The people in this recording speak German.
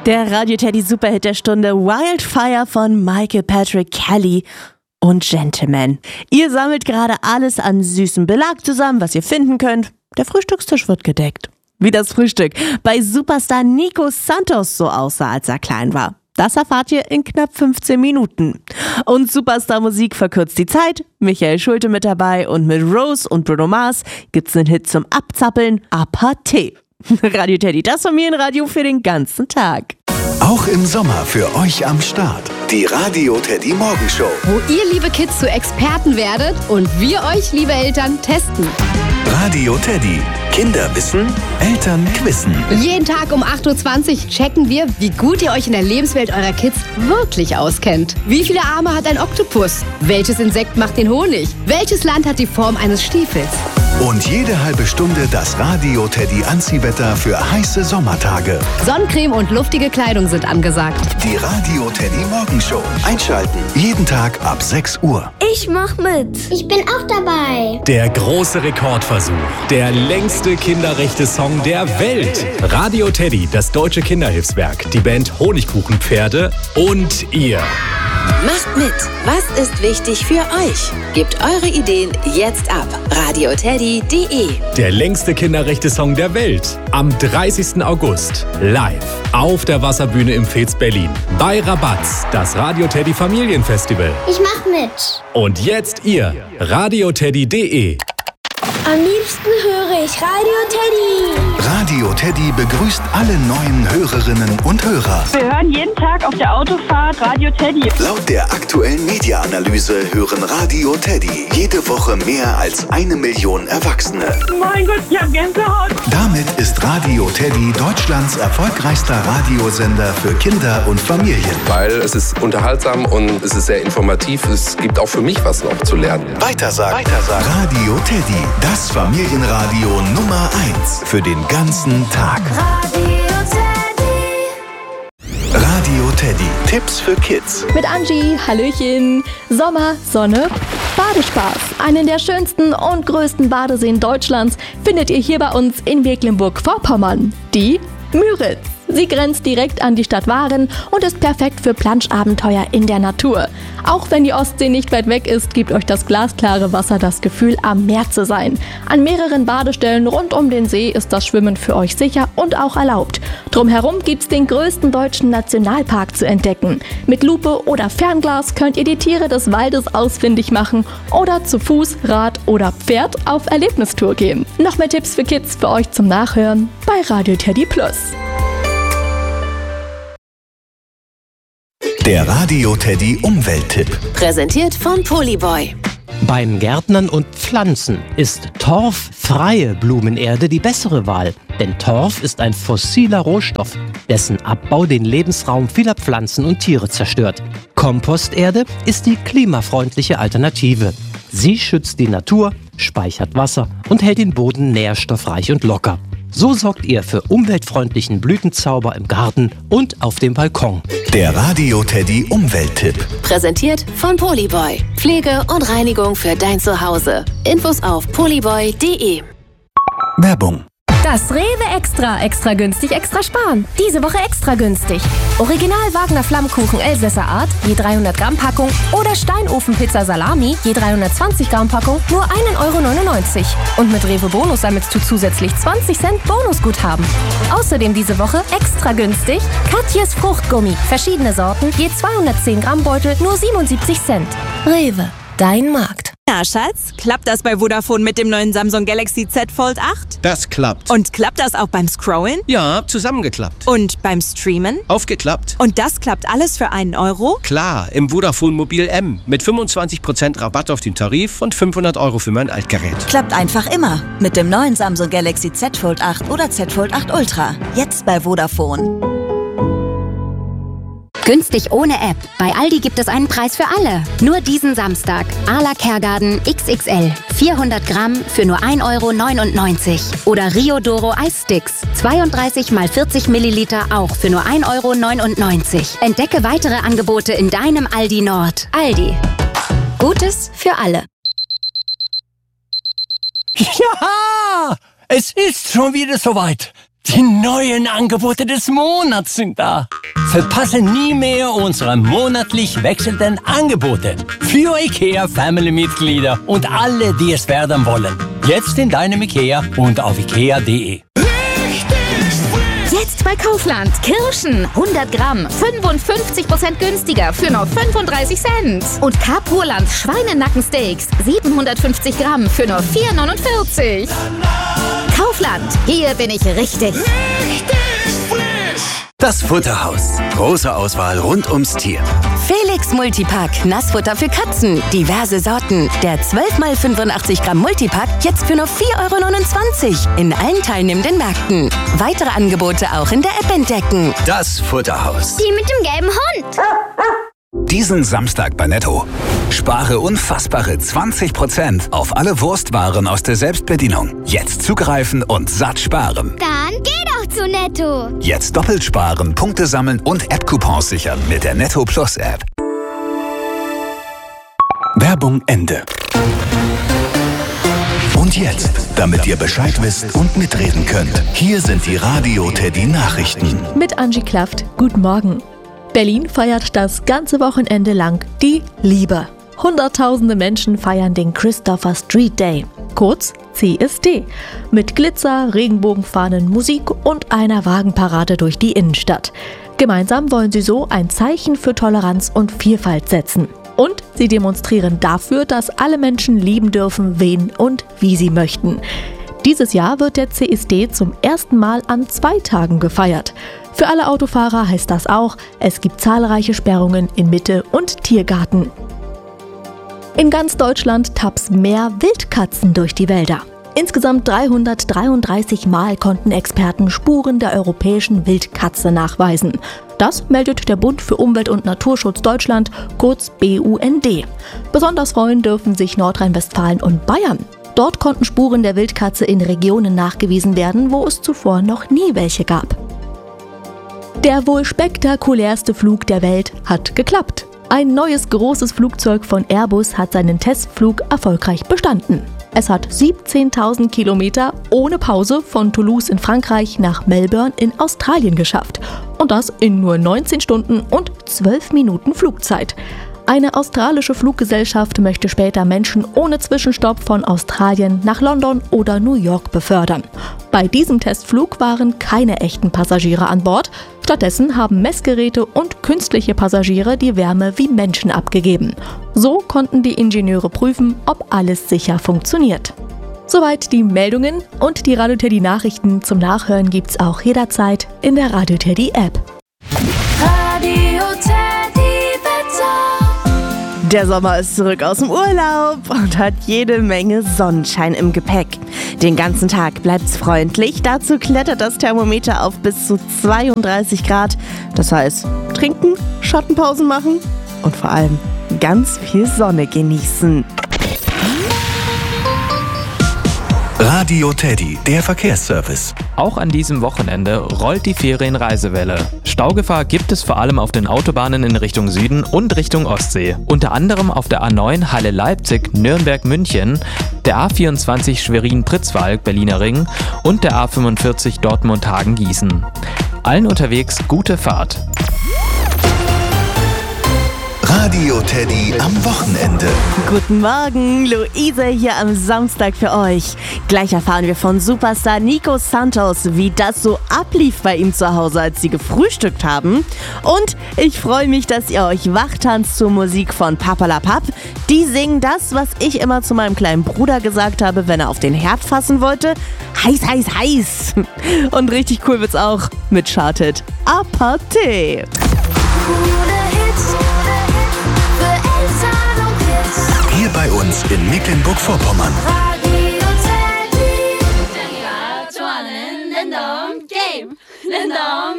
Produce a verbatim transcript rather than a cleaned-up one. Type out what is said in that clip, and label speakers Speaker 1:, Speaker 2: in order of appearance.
Speaker 1: Der Radio Teddy Superhit der Stunde Wildfire von Michael Patrick Kelly und Gentleman. Ihr sammelt gerade alles an süßem Belag zusammen, was ihr finden könnt. Der Frühstückstisch wird gedeckt. Wie das Frühstück bei Superstar Nico Santos so aussah, als er klein war. Das erfahrt ihr in knapp fünfzehn Minuten. Und Superstar Musik verkürzt die Zeit. Michael Schulte mit dabei und mit Rose und Bruno Mars gibt's einen Hit zum Abzappeln. Aparté. Radio Teddy, das Familienradio für den ganzen Tag.
Speaker 2: Auch im Sommer für euch am Start. Die Radio Teddy Morgenshow.
Speaker 3: Wo ihr, liebe Kids, zu Experten werdet und wir euch, liebe Eltern, testen.
Speaker 2: Radio Teddy. Kinder wissen, Eltern quizzen.
Speaker 3: Jeden Tag um acht Uhr zwanzig checken wir, wie gut ihr euch in der Lebenswelt eurer Kids wirklich auskennt. Wie viele Arme hat ein Oktopus? Welches Insekt macht den Honig? Welches Land hat die Form eines Stiefels?
Speaker 2: Und jede halbe Stunde das Radio Teddy Anziehwetter für heiße Sommertage.
Speaker 3: Sonnencreme und luftige Kleidung sind angesagt.
Speaker 2: Die Radio Teddy Morgenshow. Einschalten. Jeden Tag ab sechs Uhr.
Speaker 4: Ich mach mit. Ich bin auch dabei.
Speaker 5: Der große Rekordversuch. Der längste Kinderrechte-Song der Welt. Radio Teddy, das deutsche Kinderhilfswerk, die Band Honigkuchenpferde und ihr.
Speaker 6: Macht mit. Was ist wichtig für euch? Gebt eure Ideen jetzt ab. radio teddy punkt de.
Speaker 5: Der längste Kinderrechte-Song der Welt. Am dreißigsten August. Live. Auf der Wasserbühne im Fez Berlin. Bei Rabatz. Das Radio Teddy Familienfestival.
Speaker 4: Ich mach mit.
Speaker 5: Und jetzt ihr. radio teddy punkt de.
Speaker 4: Am liebsten höre ich Radio Teddy.
Speaker 2: Radio Teddy begrüßt alle neuen Hörerinnen und Hörer.
Speaker 7: Wir hören jeden Tag auf der Autofahrt Radio Teddy.
Speaker 2: Laut der aktuellen Media-Analyse hören Radio Teddy jede Woche mehr als eine Million Erwachsene.
Speaker 7: Mein Gott, ich hab Gänsehaut.
Speaker 2: Damit ist Radio Teddy Deutschlands erfolgreichster Radiosender für Kinder und Familien.
Speaker 8: Weil es ist unterhaltsam und es ist sehr informativ. Es gibt auch für mich was noch zu lernen.
Speaker 2: Weitersagen. Weitersagen. Radio Teddy, das Familienradio Nummer eins für den ganzen Tag.
Speaker 4: Radio Teddy.
Speaker 2: Radio Teddy, Tipps für Kids.
Speaker 9: Mit Angie, Hallöchen. Sommer, Sonne, Badespaß. Einen der schönsten und größten Badeseen Deutschlands findet ihr hier bei uns in Mecklenburg-Vorpommern. Die Müritz. Sie grenzt direkt an die Stadt Waren und ist perfekt für Planschabenteuer in der Natur. Auch wenn die Ostsee nicht weit weg ist, gibt euch das glasklare Wasser das Gefühl, am Meer zu sein. An mehreren Badestellen rund um den See ist das Schwimmen für euch sicher und auch erlaubt. Drumherum gibt's den größten deutschen Nationalpark zu entdecken. Mit Lupe oder Fernglas könnt ihr die Tiere des Waldes ausfindig machen oder zu Fuß, Rad oder Pferd auf Erlebnistour gehen. Noch mehr Tipps für Kids für euch zum Nachhören bei Radio Teddy Plus.
Speaker 2: Der Radio Teddy Umwelttipp.
Speaker 6: Präsentiert von Polyboy.
Speaker 10: Beim Gärtnern und Pflanzen ist torffreie Blumenerde die bessere Wahl. Denn Torf ist ein fossiler Rohstoff, dessen Abbau den Lebensraum vieler Pflanzen und Tiere zerstört. Komposterde ist die klimafreundliche Alternative. Sie schützt die Natur, speichert Wasser und hält den Boden nährstoffreich und locker. So sorgt ihr für umweltfreundlichen Blütenzauber im Garten und auf dem Balkon.
Speaker 2: Der Radio Teddy Umwelttipp.
Speaker 6: Präsentiert von Polyboy. Pflege und Reinigung für dein Zuhause. Infos auf polyboy punkt de.
Speaker 2: Werbung.
Speaker 11: Das Rewe Extra. Extra günstig, extra sparen. Diese Woche extra günstig. Original Wagner Flammkuchen Elsässer Art, je dreihundert Gramm Packung. Oder Steinofenpizza Salami, je dreihundertzwanzig Gramm Packung, nur ein Euro neunundneunzig. Und mit Rewe Bonus sammelst du zusätzlich zwanzig Cent Bonusguthaben. Außerdem diese Woche extra günstig Katjes Fruchtgummi. Verschiedene Sorten, je zweihundertzehn Gramm Beutel, nur siebenundsiebzig Cent. Rewe, dein Markt.
Speaker 12: Na, Schatz, klappt das bei Vodafone mit dem neuen Samsung Galaxy Z Fold acht?
Speaker 13: Das klappt.
Speaker 12: Und klappt das auch beim Scrollen?
Speaker 13: Ja, zusammengeklappt.
Speaker 12: Und beim Streamen?
Speaker 13: Aufgeklappt.
Speaker 12: Und das klappt alles für einen Euro?
Speaker 13: Klar, im Vodafone Mobil M. Mit fünfundzwanzig Prozent Rabatt auf den Tarif und fünfhundert Euro für mein Altgerät.
Speaker 14: Klappt einfach immer. Mit dem neuen Samsung Galaxy Z Fold acht oder Z Fold acht Ultra. Jetzt bei Vodafone.
Speaker 15: Günstig ohne App. Bei Aldi gibt es einen Preis für alle. Nur diesen Samstag. Arla Kergarten X X L. vierhundert Gramm für nur ein Euro neunundneunzig. Oder Rio Doro Eissticks. zweiunddreißig mal vierzig Milliliter auch für nur ein Euro neunundneunzig. Entdecke weitere Angebote in deinem Aldi Nord. Aldi. Gutes für alle.
Speaker 16: Ja! Es ist schon wieder soweit. Die neuen Angebote des Monats sind da. Verpasse nie mehr unsere monatlich wechselnden Angebote. Für IKEA Family-Mitglieder und alle, die es werden wollen. Jetzt in deinem IKEA und auf ikea punkt de.
Speaker 17: Jetzt bei Kaufland. Kirschen hundert Gramm, fünfundfünfzig Prozent günstiger für nur fünfunddreißig Cent. Und Carpurland Schweinenackensteaks, siebenhundertfünfzig Gramm für nur vier neunundvierzig. Kaufland, hier bin ich richtig.
Speaker 2: Das Futterhaus. Große Auswahl rund ums Tier.
Speaker 18: Felix Multipack. Nassfutter für Katzen. Diverse Sorten. Der zwölf mal fünfundachtzig Gramm Multipack jetzt für nur vier Euro neunundzwanzig. In allen teilnehmenden Märkten. Weitere Angebote auch in der App entdecken.
Speaker 2: Das Futterhaus.
Speaker 4: Die mit dem gelben Hund.
Speaker 2: Diesen Samstag bei Netto. Spare unfassbare zwanzig Prozent auf alle Wurstwaren aus der Selbstbedienung. Jetzt zugreifen und satt sparen.
Speaker 4: Dann geh doch zu Netto.
Speaker 2: Jetzt doppelt sparen, Punkte sammeln und App-Coupons sichern mit der Netto Plus App. Werbung Ende. Und jetzt, damit ihr Bescheid wisst und mitreden könnt, hier sind die Radio Teddy Nachrichten.
Speaker 9: Mit Angie Klaft, guten Morgen. Berlin feiert das ganze Wochenende lang die Liebe. Hunderttausende Menschen feiern den Christopher Street Day, kurz C S D, mit Glitzer, Regenbogenfahnen, Musik und einer Wagenparade durch die Innenstadt. Gemeinsam wollen sie so ein Zeichen für Toleranz und Vielfalt setzen. Und sie demonstrieren dafür, dass alle Menschen lieben dürfen, wen und wie sie möchten. Dieses Jahr wird der C S D zum ersten Mal an zwei Tagen gefeiert. Für alle Autofahrer heißt das auch, es gibt zahlreiche Sperrungen in Mitte und Tiergarten. In ganz Deutschland tapsen mehr Wildkatzen durch die Wälder. Insgesamt dreihundertdreiunddreißig Mal konnten Experten Spuren der europäischen Wildkatze nachweisen. Das meldet der Bund für Umwelt und Naturschutz Deutschland, kurz B U N D. Besonders freuen dürfen sich Nordrhein-Westfalen und Bayern. Dort konnten Spuren der Wildkatze in Regionen nachgewiesen werden, wo es zuvor noch nie welche gab. Der wohl spektakulärste Flug der Welt hat geklappt. Ein neues großes Flugzeug von Airbus hat seinen Testflug erfolgreich bestanden. Es hat siebzehntausend Kilometer ohne Pause von Toulouse in Frankreich nach Melbourne in Australien geschafft. Und das in nur neunzehn Stunden und zwölf Minuten Flugzeit. Eine australische Fluggesellschaft möchte später Menschen ohne Zwischenstopp von Australien nach London oder New York befördern. Bei diesem Testflug waren keine echten Passagiere an Bord. Stattdessen haben Messgeräte und künstliche Passagiere die Wärme wie Menschen abgegeben. So konnten die Ingenieure prüfen, ob alles sicher funktioniert. Soweit die Meldungen und die Radio Teddy Nachrichten zum Nachhören gibt's auch jederzeit in der Radio Teddy App.
Speaker 4: Radio Teddy Wetter.
Speaker 1: Der Sommer ist zurück aus dem Urlaub und hat jede Menge Sonnenschein im Gepäck. Den ganzen Tag bleibt's freundlich. Dazu klettert das Thermometer auf bis zu zweiunddreißig Grad. Das heißt, trinken, Schattenpausen machen und vor allem ganz viel Sonne genießen.
Speaker 2: Radio Teddy, der Verkehrsservice.
Speaker 19: Auch an diesem Wochenende rollt die Ferienreisewelle. Staugefahr gibt es vor allem auf den Autobahnen in Richtung Süden und Richtung Ostsee. Unter anderem auf der A neun Halle-Leipzig, Nürnberg-München, der A vierundzwanzig Schwerin-Pritzwalk, Berliner Ring und der A fünfundvierzig Dortmund-Hagen-Gießen. Allen unterwegs gute Fahrt.
Speaker 2: Radio Teddy am Wochenende.
Speaker 1: Guten Morgen, Luise hier am Samstag für euch. Gleich erfahren wir von Superstar Nico Santos, wie das so ablief bei ihm zu Hause, als sie gefrühstückt haben. Und ich freue mich, dass ihr euch wachtanzt zur Musik von Papalapap. Die singen das, was ich immer zu meinem kleinen Bruder gesagt habe, wenn er auf den Herd fassen wollte. Heiß, heiß, heiß. Und richtig cool wird's auch mit Charted Aparte.
Speaker 2: Hier bei uns in Mecklenburg-Vorpommern.
Speaker 4: Radio Teddy. Game.